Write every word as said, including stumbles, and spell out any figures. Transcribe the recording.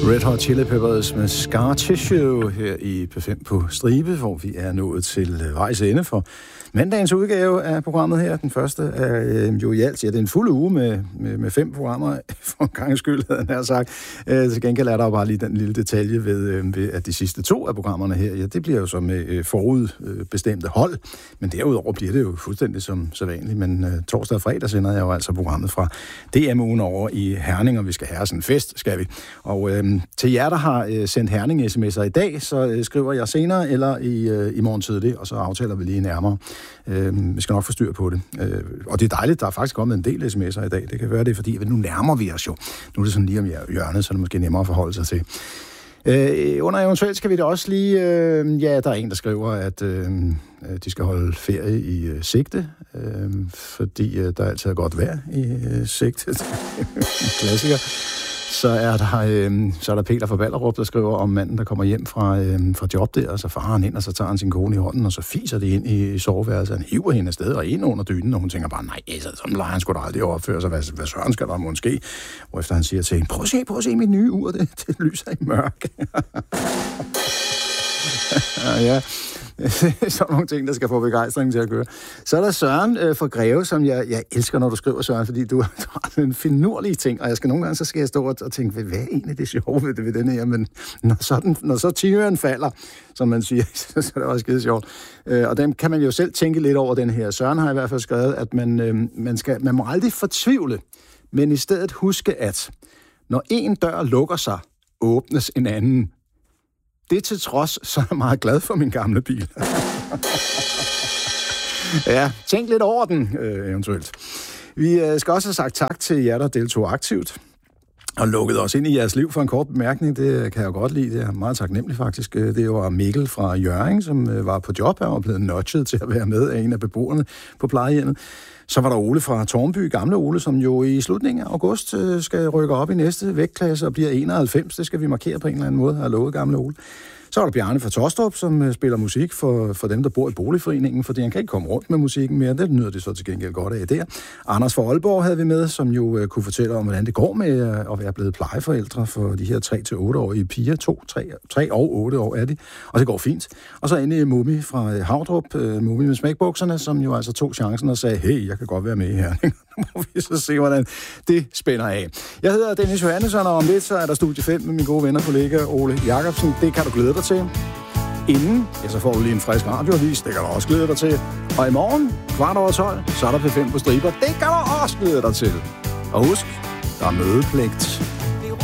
Red Hot Chili Peppers med Scar Tissue her i P fem på Stribe, hvor vi er nået til vejs ende for mandagens udgave af programmet her. Den første er øh, jo i alt, ja, det er en fuld uge med, med, med fem programmer, for en gang skyld, havde han sagt. Øh, til gengæld er der jo bare lige den lille detalje ved, øh, ved, at de sidste to af programmerne her, ja, det bliver jo så med øh, forudbestemte hold, men derudover bliver det jo fuldstændig som så vanligt. Men øh, torsdag og fredag sender jeg jo altså programmet fra D M-ugen over i Herning, og vi skal have sådan en fest, skal vi. Og øh, til jer, der har øh, sendt Herning-sms'er i dag, så øh, skriver jeg senere eller i, øh, i morgen tidlig, og så aftaler vi lige nærmere. Øh, vi skal nok få styr på det. Øh, og det er dejligt, der er faktisk kommet en del sms'er i dag. Det kan være det, fordi nu nærmer vi os jo. Nu er det sådan lige om hjørnet, så er det måske nemmere at forholde sig til. Øh, under eventuelt skal vi da også lige... Øh, ja, der er en, der skriver, at øh, de skal holde ferie i øh, sigte, øh, fordi øh, der altid er godt vejr i øh, sigte. Klassiker. Så er der, øh, så er der Peter fra Ballerup, der skriver om manden, der kommer hjem fra, øh, fra job der, og så farer han ind, og så tager han sin kone i hånden, og så fiser det ind i soveværelset. Han hiver hende afsted og ind under dynen, og hun tænker bare, nej, så sådan leger han sgu da aldrig opføre sig. Hvad, hvad søren skal der måske? Hvorefter han siger til hende, prøv at se, prøv at se mit nye ur, det, det lyser i mørk. Ja, sådan nogle ting, der skal få begejstring til at køre. Så er der Søren øh, fra Greve, som jeg, jeg elsker, når du skriver, Søren, fordi du, du har en finurlig ting, og jeg skal nogle gange, så skal jeg stå og, og tænke, hvad er egentlig det sjove ved, det, ved den her, men når, sådan, når så tigeren falder, som man siger, så er det også skide sjovt. Øh, og den kan man jo selv tænke lidt over, den her. Søren har i hvert fald skrevet, at man, øh, man, skal, man må aldrig fortvivle, men i stedet huske, at når en dør lukker sig, åbnes en anden. Det til trods, så er jeg meget glad for min gamle bil. Ja, tænk lidt over den, øh, eventuelt. Vi øh, skal også have sagt tak til jer, der deltog aktivt og lukket os ind i jeres liv for en kort bemærkning. Det kan jeg jo godt lide. Det er meget taknemmelig faktisk. Det var Mikkel fra Hjørring, som var på job her og blev nudget til at være med af en af beboerne på plejehjemmet. Så var der Ole fra Tornby, gamle Ole, som jo i slutningen af august skal rykke op i næste vægtklasse og bliver enoghalvfems. Det skal vi markere på en eller anden måde, har lovet gamle Ole. Så var der Bjarne fra Tostrup, som spiller musik for, for dem, der bor i boligforeningen, fordi han kan ikke komme rundt med musikken mere. Det nyder de så til gengæld godt af der. Anders fra Aalborg havde vi med, som jo uh, kunne fortælle om, hvordan det går med uh, at være blevet plejeforældre for de her tre til otte-årige piger. to, tre og otte år er de, og det går fint. Og så endelig Mumi fra uh, Havdrup, uh, Mumi med smækbukserne, som jo altså tog chancen og sagde, hey, jeg kan godt være med her. Nu må vi så se, hvordan det spænder af. Jeg hedder Dennis Johannesson, og om lidt så er der studie fem med min gode ven og kollega Ole Jacobsen. Det kan du glæde dig til. Inden, ja, så får du lige en frisk radioavis, det kan du også glæde dig til. Og i morgen, kvart over tolv, så er der P fem på Striber. Det kan du også glæde dig til. Og husk, der er mødepligt.